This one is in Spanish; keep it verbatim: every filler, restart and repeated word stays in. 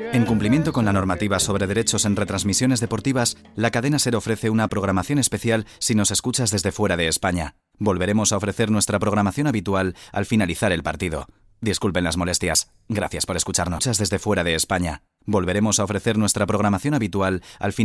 En cumplimiento con la normativa sobre derechos en retransmisiones deportivas, la cadena SER ofrece una programación especial si nos escuchas desde fuera de España. Volveremos a ofrecer nuestra programación habitual al finalizar el partido. Disculpen las molestias. Gracias por escucharnos desde fuera de España. Volveremos a ofrecer nuestra programación habitual al finalizar